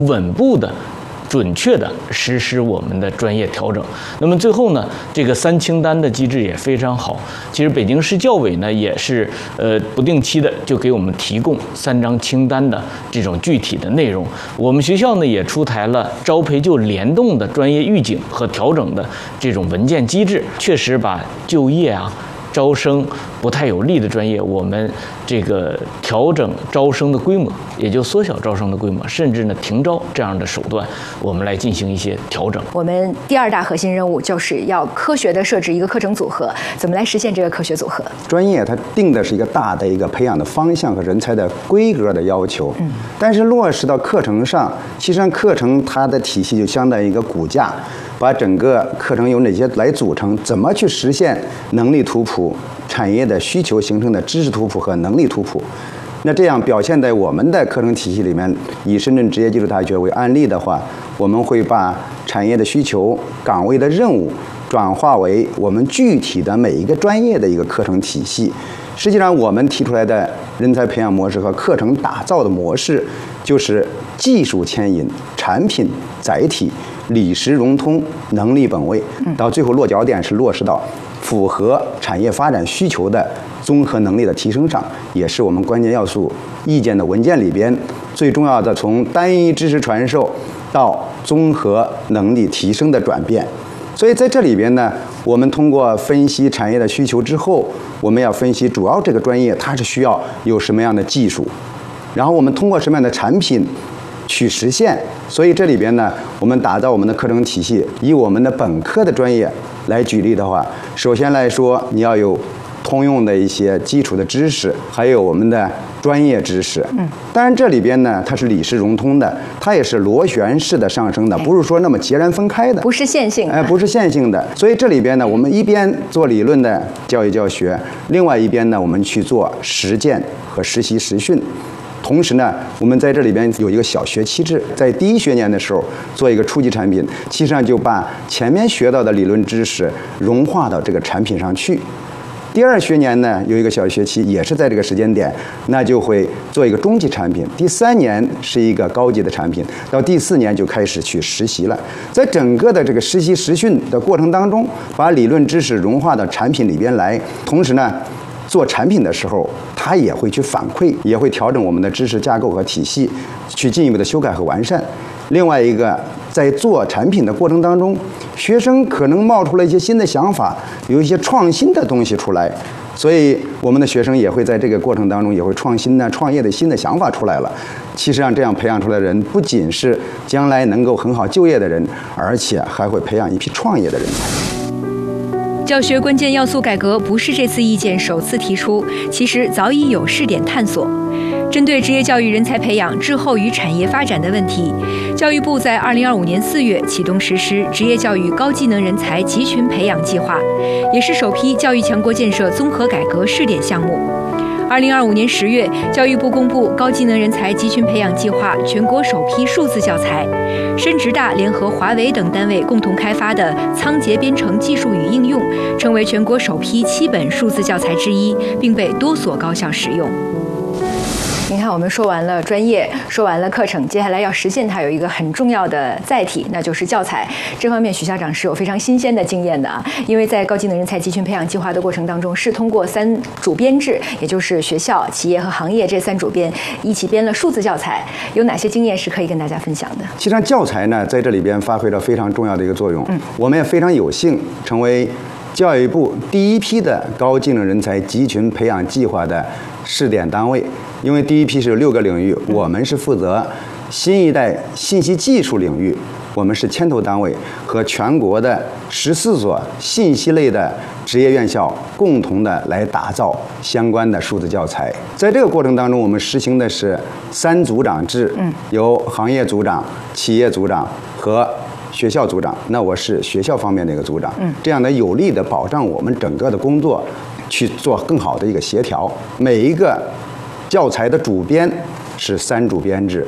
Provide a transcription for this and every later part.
稳步的、准确的实施我们的专业调整。那么最后呢，这个3清单的机制也非常好。其实北京市教委呢也是不定期的就给我们提供3张清单的这种具体的内容。我们学校呢也出台了招培就联动的专业预警和调整的这种文件机制，确实把就业招生不太有利的专业，我们这个调整招生的规模，也就缩小招生的规模，甚至呢停招这样的手段，我们来进行一些调整。 我们第2大核心任务就是要科学的设置一个课程组合，怎么来实现这个科学组合？ 专业它定的是一个大的一个培养的方向和人才的规格的要求，但是落实到课程上，其实上课程它的体系就相当于一个骨架。把整个课程由哪些来组成，怎么去实现能力图谱、产业的需求形成的知识图谱和能力图谱。那这样表现在我们的课程体系里面，以深圳职业技术大学为案例的话，我们会把产业的需求、岗位的任务转化为我们具体的每一个专业的一个课程体系。实际上，我们提出来的人才培养模式和课程打造的模式，就是技术牵引、产品载体、理实融通、能力本位，到最后落脚点是落实到符合产业发展需求的综合能力的提升上，也是我们关键要素意见的文件里边最重要的，从单一知识传授到综合能力提升的转变。所以在这里边呢，我们通过分析产业的需求之后，我们要分析主要这个专业它是需要有什么样的技术，然后我们通过什么样的产品去实现。所以这里边呢，我们打造我们的课程体系，以我们的本科的专业来举例的话，首先来说，你要有通用的一些基础的知识，还有我们的专业知识。当然这里边呢，它是理实融通的，它也是螺旋式的上升的，不是说那么截然分开的， 不是线性的， 不是线性的。所以这里边呢，我们一边做理论的教育教学，另外一边呢，我们去做实践和实习实训。同时呢，我们在这里边有一个小学期制，在第1学年的时候做一个初级产品，其实上就把前面学到的理论知识融化到这个产品上去。第2学年呢，有一个小学期，也是在这个时间点，那就会做一个中级产品。第3年是一个高级的产品，到第4年就开始去实习了。在整个的这个实习实训的过程当中，把理论知识融化到产品里边来，同时呢，做产品的时候，他也会去反馈，也会调整我们的知识架构和体系，去进一步的修改和完善。另外一个，在做产品的过程当中，学生可能冒出了一些新的想法，有一些创新的东西出来，所以我们的学生也会在这个过程当中也会创新的创业的新的想法出来了。其实上这样培养出来的人，不仅是将来能够很好就业的人，而且还会培养一批创业的人才。 教学关键要素改革不是这次意见首次提出，其实早已有试点探索。针对职业教育人才培养滞后于产业发展的问题，教育部在2025年4月启动实施职业教育高技能人才集群培养计划，也是首批教育强国建设综合改革试点项目。2025年10月，教育部公布高技能人才集群培养计划全国首批数字教材，深职大联合华为等单位共同开发的仓颉编程技术与应用，成为全国首批7本数字教材之一，并被多所高校使用。您看，我们说完了专业，说完了课程，接下来要实现它有一个很重要的载体，那就是教材。这方面，许校长是有非常新鲜的经验的啊，因为在高技能人才集群培养计划的过程当中，是通过3主编制，也就是学校、企业和行业这3主编一起编了数字教材。有哪些经验是可以跟大家分享的？ 其实上教材呢，在这里边发挥了非常重要的一个作用。我们也非常有幸成为教育部第1批的高技能人才集群培养计划的试点单位。因为第1批是有6个领域，我们是负责新一代信息技术领域，我们是牵头单位，和全国的14所信息类的职业院校共同的来打造相关的数字教材。在这个过程当中，我们实行的是3组长制，由行业组长、企业组长和学校组长，那我是学校方面的一个组长，这样的有力的保障我们整个的工作去做更好的一个协调。每一个教材的主编是3主编制，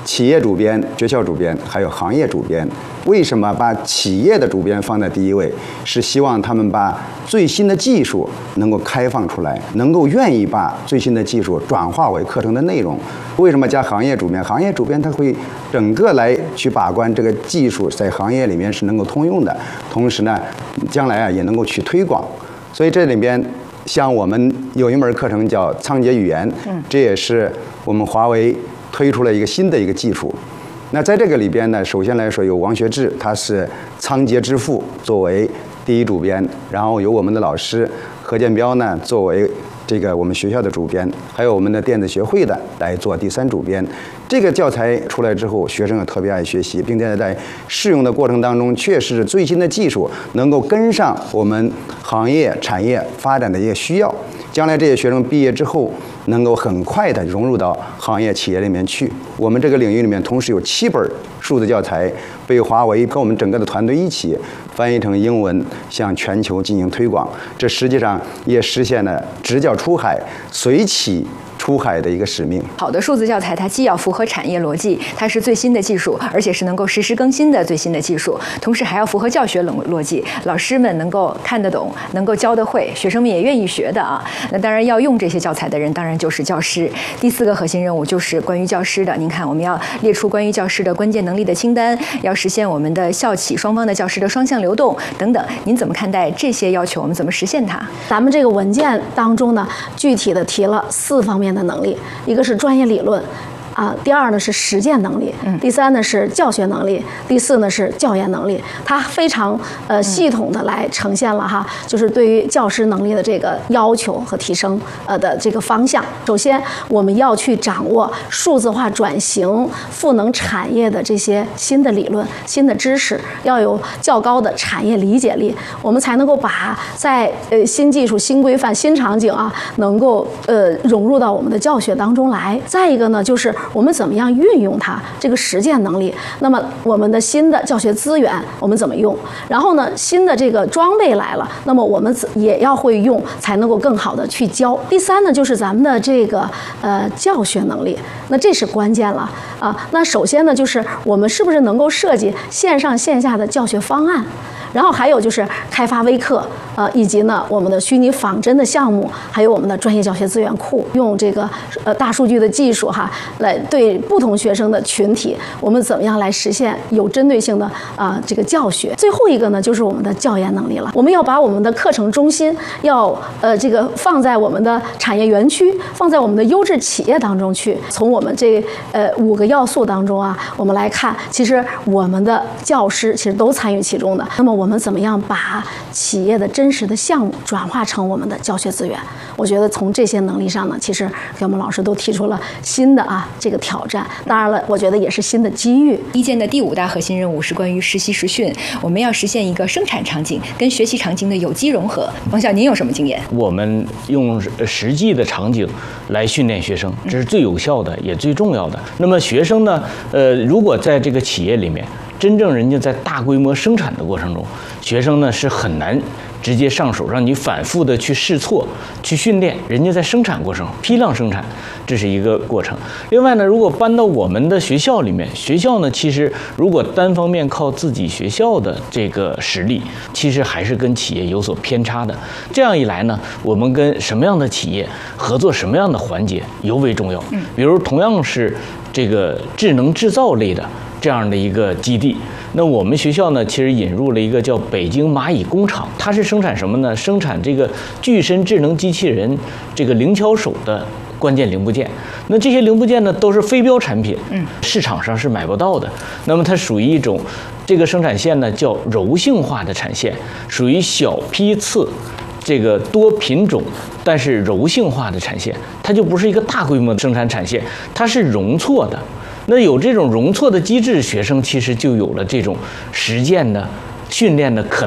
企业主编、学校主编，还有行业主编。为什么把企业的主编放在第一位？是希望他们把最新的技术能够开放出来，能够愿意把最新的技术转化为课程的内容。为什么加行业主编？行业主编他会整个来去把关这个技术在行业里面是能够通用的，同时呢，将来也能够去推广。所以这里边，像我们有一门课程叫仓颉语言，这也是我们华为推出了一个新的一个技术。那在这个里边呢，首先来说有王学志，他是仓颉之父作为第一主编，然后有我们的老师何建彪呢作为这个我们学校的主编，还有我们的电子学会的来做第三主编。这个教材出来之后，学生也特别爱学习，并且在试用的过程当中，确实是最新的技术能够跟上我们行业产业发展的一个需要。将来这些学生毕业之后，能够很快的融入到行业企业里面去。我们这个领域里面，同时有7本数字教材被华为跟我们整个的团队一起翻译成英文，向全球进行推广。这实际上也实现了直教出海、随企出海的一个使命。 好的数字教材，它既要符合产业逻辑，它是最新的技术，而且是能够实时更新的最新的技术，同时还要符合教学逻辑，老师们能够看得懂，能够教得会，学生们也愿意学的啊。那当然要用这些教材的人，当然就是教师。第4个核心任务就是关于教师的。您看，我们要列出关于教师的关键能力的清单，要实现我们的校企双方的教师的双向流动等等。您怎么看待这些要求？我们怎么实现它？ 咱们这个文件当中呢，具体的提了4方面的能力，一个是专业理论。第2呢是实践能力，第3呢是教学能力，第4呢是教研能力。它非常系统的来呈现了哈，就是对于教师能力的这个要求和提升的这个方向。首先，我们要去掌握数字化转型赋能产业的这些新的理论、新的知识，要有较高的产业理解力，我们才能够把在新技术、新规范、新场景啊，能够融入到我们的教学当中来。再一个呢，就是我们怎么样运用它这个实践能力？那么我们的新的教学资源我们怎么用？然后呢，新的这个装备来了，那么我们也要会用，才能够更好的去教。第3呢，就是咱们的这个教学能力，那这是关键了啊。那首先呢，就是我们是不是能够设计线上线下的教学方案？然后还有就是开发微课，以及呢我们的虚拟仿真的项目，还有我们的专业教学资源库，用这个大数据的技术哈，来对不同学生的群体，我们怎么样来实现有针对性的这个教学。最后一个呢，就是我们的教研能力了。我们要把我们的课程中心要这个放在我们的产业园区，放在我们的优质企业当中去。从我们这5个要素当中啊，我们来看，其实我们的教师其实都参与其中的。那么我们怎么样把企业的真实的项目转化成我们的教学资源？我觉得从这些能力上呢，其实给我们老师都提出了新的这个挑战。当然了，我觉得也是新的机遇。 一建的第5大核心任务是关于实习实训，我们要实现一个生产场景跟学习场景的有机融合。王校，您有什么经验？ 我们用实际的场景来训练学生，这是最有效的，也最重要的。那么学生呢，如果在这个企业里面，真正人家在大规模生产的过程中，学生呢是很难直接上手，让你反复的去试错、去训练。人家在生产过程、批量生产，这是一个过程。另外呢，如果搬到我们的学校里面，学校呢其实如果单方面靠自己学校的这个实力，其实还是跟企业有所偏差的。这样一来呢，我们跟什么样的企业合作，什么样的环节尤为重要。比如同样是这个智能制造类的这样的一个基地，那我们学校呢，其实引入了一个叫北京蚂蚁工厂，它是生产什么呢？生产这个具身智能机器人这个灵巧手的关键零部件。那这些零部件呢，都是非标产品，市场上是买不到的。那么它属于一种这个生产线呢，叫柔性化的产线，属于小批次。这个多品种但是柔性化的产线，它就不是一个大规模的生产产线，它是容错的。那有这种容错的机制，学生其实就有了这种实践的训练的可能性。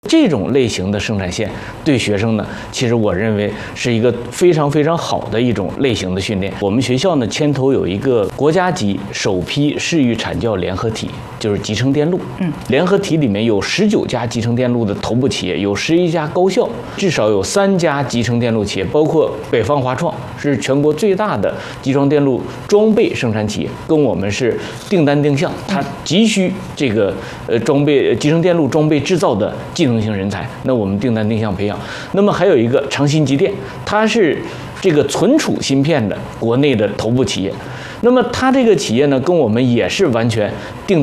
这种类型的生产线对学生呢，其实我认为是一个非常非常好的一种类型的训练。我们学校呢牵头有一个国家级首批市域产教联合体，就是集成电路。联合体里面有19家集成电路的头部企业，有11家高校，至少有3家集成电路企业，包括北方华创是全国最大的集成电路装备生产企业，跟我们是订单定向，它急需这个集成电路装备制造的技能型人才，那我们订单定向培养。那么还有一个长鑫机电，它是这个存储芯片的国内的头部企业。那么它这个企业呢，跟我们也是完全订单